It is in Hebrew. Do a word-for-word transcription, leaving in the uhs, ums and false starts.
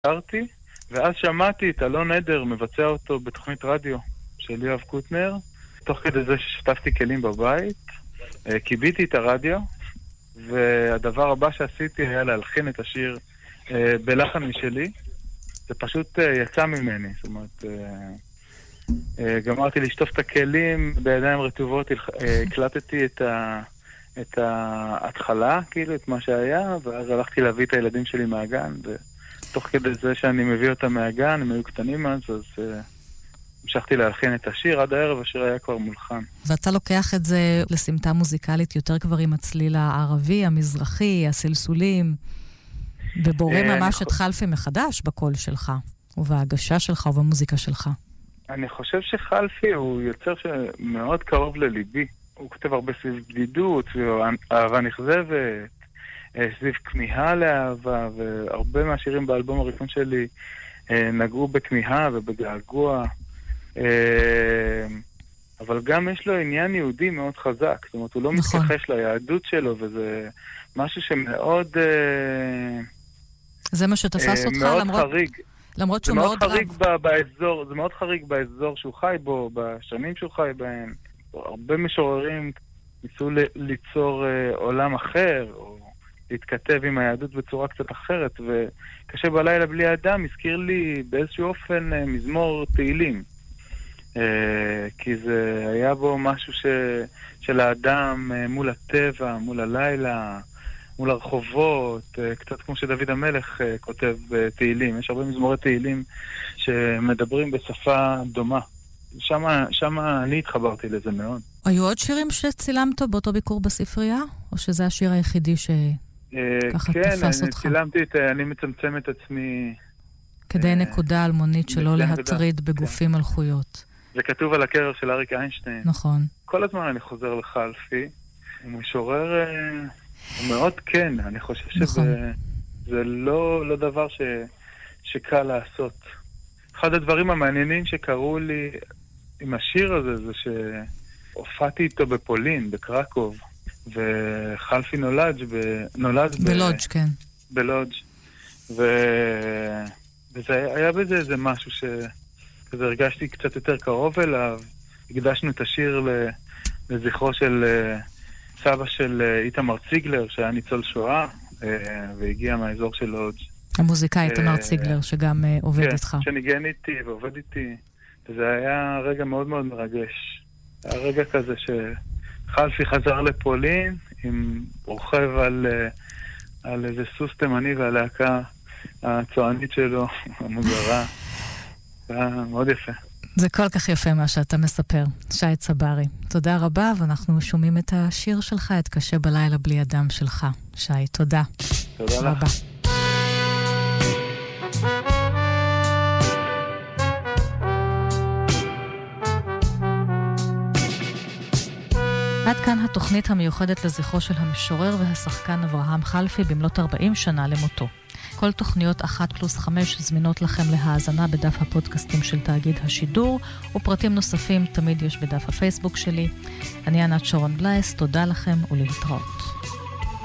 הכרתי, ואז שמעתי את אלון עדר מבצע אותו בתוכנית רדיו של יואב קוטנר, תוך כדי זה ששטפתי כלים בבית, קיביתי את הרדיו, והדבר הבא שעשיתי היה להלחין את השיר בלחן משלי. זה פשוט יצא ממני, זאת אומרת, גמרתי לשטוף את הכלים בידיים רטובות, הקלטתי את ה... את ההתחלה, כאילו, את מה שהיה, ואז הלכתי להביא את הילדים שלי מהגן, ותוך כדי זה שאני מביא אותם מהגן, הם היו קטנים אז, אז uh, המשכתי להלחין את השיר, עד הערב השיר היה כבר מולחן. ואתה לוקח את זה לסמטה מוזיקלית יותר כבר עם הצליל הערבי, המזרחי, הסלסולים, ובורא ממש את חלפי מחדש בקול שלך, ובהגשה שלך ובמוזיקה שלך. אני חושב שחלפי הוא יוצר שמאוד קרוב לליבי. הוא כותב הרבה סביב בדידות, סביב אהבה נכזבת, סביב כמיהה לאהבה, והרבה מהשירים באלבום הראשון שלי נגעו בכמיהה ובגעגוע. אבל גם יש לו עניין יהודי מאוד חזק, זאת אומרת, הוא לא נכון. מתכחש ליהדות שלו, וזה משהו שמאוד... זה מה שתפס אותך, מאוד למרות... חריג. למרות שהוא מאוד חריג רב. באזור, זה מאוד חריג באזור שהוא חי בו, בשנים שהוא חי בהם. הרבה משוררים ניסו ליצור אה, עולם אחר, או להתכתב עם היהדות בצורה קצת אחרת, וקשה בלילה בלי אדם הזכיר לי באיזשהו אופן אה, מזמור תהילים. אה, כי זה היה בו משהו ש, של האדם אה, מול הטבע, מול הלילה, מול הרחובות, אה, קצת כמו שדוד המלך אה, כותב אה, תהילים. יש הרבה מזמורי תהילים שמדברים בשפה דומה. שמה, שמה אני התחברתי לזה מאוד. היו עוד שירים שצילמת באותו ביקור בספרייה? או שזה השיר היחידי שככה תפס אותך? כן, צילמתי את, אני מצמצם את עצמי... כדי נקודה אלמונית שלא להטריד בגופים מלכויות. זה כתוב על הקרר של אריק איינשטיין. נכון. כל הזמן אני חוזר לחלפי. הוא משורר מאוד כן, אני חושב שזה לא, לא דבר ש, שקל לעשות. אחד הדברים המעניינים שקראו לי עם השיר הזה, זה שהופעתי איתו בפולין, בקרקוב, וחלפי נולד, ב... נולד בלודג', ב... כן. בלודג'. ו... וזה היה בזה איזה משהו שכזה הרגשתי קצת יותר קרוב אליו. הקדשנו את השיר לזכרו של סבא של איתמר ציגלר, שהיה ניצול שואה, והגיע מהאזור של לודג'. המוזיקאי תמר ציגלר, שגם עובד איתך. כן, שניגן איתי ועובד איתי. וזה היה רגע מאוד מאוד מרגש. היה רגע כזה שחלפי חזר לפולין, עם רוכב על, על איזה סוס תימני והלהקה הצוענית שלו, המוזרה. זה היה מאוד יפה. זה כל כך יפה מה שאתה מספר, שי צברי. תודה רבה, ואנחנו שומעים את השיר שלך, את קשה בלילה בלי אדם שלך. שי, תודה. תודה לך. עד כאן התוכנית המיוחדת לזכרו של המשורר והשחקן אברהם חלפי במלאת ארבעים שנה למותו. כל תוכניות אחת פלוס חמש זמינות לכם להאזנה בדף הפודקאסטים של תאגיד השידור, ופרטים נוספים תמיד יש בדף הפייסבוק שלי. אני ענת שרון בלייס, תודה לכם ולהתראות.